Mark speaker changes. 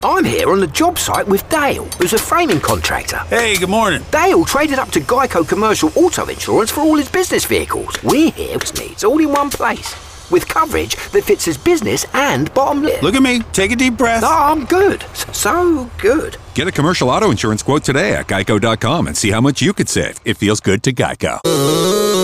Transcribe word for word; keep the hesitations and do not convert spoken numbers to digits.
Speaker 1: I'm here on the job site with Dale, who's a framing contractor.
Speaker 2: Hey, good morning.
Speaker 1: Dale traded up to Geico Commercial Auto Insurance for all his business vehicles. We're here with needs all in one place, with coverage that fits his business and bottom lip.
Speaker 2: Look at me. Take a deep breath.
Speaker 1: No, I'm good. So good.
Speaker 3: Get a commercial auto insurance quote today at geico dot com and see how much you could save. It feels good to Geico.